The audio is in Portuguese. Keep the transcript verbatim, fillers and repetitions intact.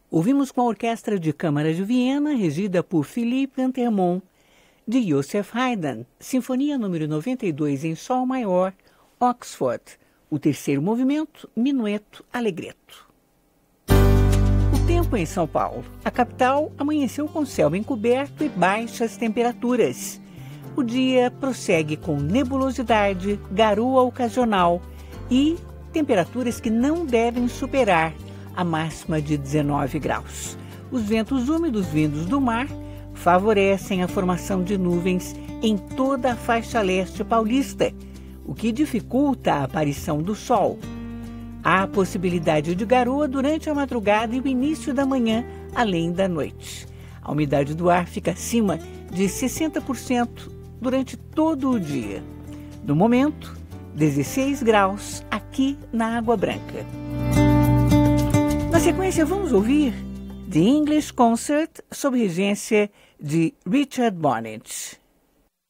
Ouvimos com a Orquestra de Câmara de Viena, regida por Philippe Wintermann, de Joseph Haydn, Sinfonia número noventa e dois em Sol maior, Oxford, o terceiro movimento, Minueto Allegretto. O tempo em São Paulo. A capital amanheceu com céu encoberto e baixas temperaturas. O dia prossegue com nebulosidade, garoa ocasional e temperaturas que não devem superar a máxima de dezenove graus. Os ventos úmidos vindos do mar favorecem a formação de nuvens em toda a faixa leste paulista, o que dificulta a aparição do sol. Há possibilidade de garoa durante a madrugada e o início da manhã, além da noite. A umidade do ar fica acima de sessenta por cento durante todo o dia. No momento, dezesseis graus aqui na Água Branca. Na sequência, vamos ouvir The English Concert, sob regência de Richard Bonnet.